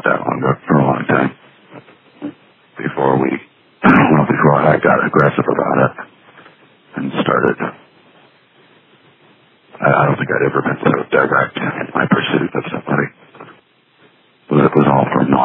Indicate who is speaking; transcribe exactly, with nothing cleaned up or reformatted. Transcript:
Speaker 1: not that long ago, for a long time. Before we, well, before I got aggressive about it and started, I, I don't think I'd ever been so direct.